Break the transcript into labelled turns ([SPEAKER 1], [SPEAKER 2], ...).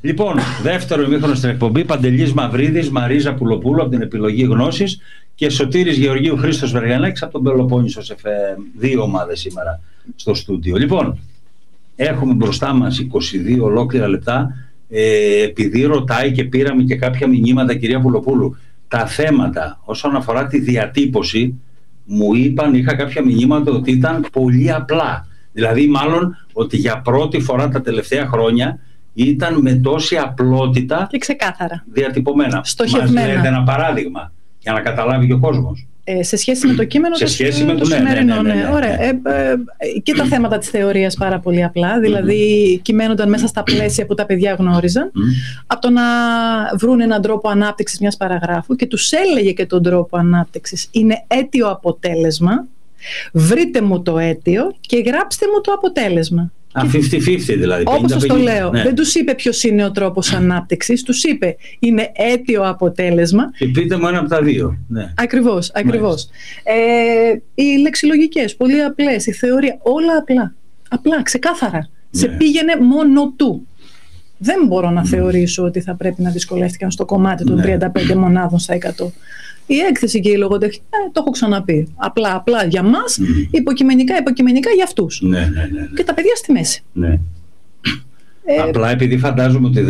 [SPEAKER 1] Λοιπόν, δεύτερο ημίχρονο στην εκπομπή, Παντελής Μαυρίδης, Μαρίζα Πουλοπούλου από την Επιλογή Γνώσης και Σωτήρης Γεωργίου Χρήστος Βεργανάκης από τον Πελοπόννησο FM. Δύο ομάδες σήμερα στο στούντιο. Λοιπόν, έχουμε μπροστά μας 22 ολόκληρα λεπτά. Επειδή ρωτάει και πήραμε και κάποια μηνύματα, κυρία Πουλοπούλου, τα θέματα όσον αφορά τη διατύπωση, μου είπαν, είχα κάποια μηνύματα ότι ήταν πολύ απλά. Δηλαδή, μάλλον ότι για πρώτη φορά τα τελευταία χρόνια ήταν με τόση απλότητα
[SPEAKER 2] και ξεκάθαρα
[SPEAKER 1] διατυπωμένα.
[SPEAKER 2] Στοχευμένα.
[SPEAKER 1] Μας λέτε ένα παράδειγμα για να καταλάβει και ο κόσμος.
[SPEAKER 2] Σε σχέση με το κείμενο
[SPEAKER 1] σε σχέση με το
[SPEAKER 2] σημερινό, ναι. Ωραία. Και τα θέματα της θεωρίας πάρα πολύ απλά. Δηλαδή κειμένονταν μέσα στα πλαίσια που τα παιδιά γνώριζαν. Από το να βρουν έναν τρόπο ανάπτυξης μιας παραγράφου, και τους έλεγε και τον τρόπο ανάπτυξης. Είναι αίτιο αποτέλεσμα. Βρείτε μου το αίτιο και γράψτε μου το αποτέλεσμα.
[SPEAKER 1] 50-50 δηλαδή.
[SPEAKER 2] Όπως σας το λέω,
[SPEAKER 1] ναι.
[SPEAKER 2] Δεν τους είπε ποιος είναι ο τρόπος ανάπτυξης, τους είπε είναι αίτιο αποτέλεσμα.
[SPEAKER 1] Και πείτε μου ένα από τα δύο. Ναι.
[SPEAKER 2] Ακριβώς. Οι λεξιλογικές, πολύ απλές, η θεωρία, όλα απλά. Απλά, ξεκάθαρα. Ναι. Σε πήγαινε μόνο του. Δεν μπορώ να θεωρήσω ότι θα πρέπει να δυσκολεύτηκαν στο κομμάτι των 35 μονάδων στα 100. Η έκθεση και η λογοτεχνία, το έχω ξαναπεί. Απλά για μας, υποκειμενικά για αυτούς.
[SPEAKER 1] Ναι.
[SPEAKER 2] Και τα παιδιά στη μέση.
[SPEAKER 1] Ναι. Απλά επειδή φαντάζομαι ότι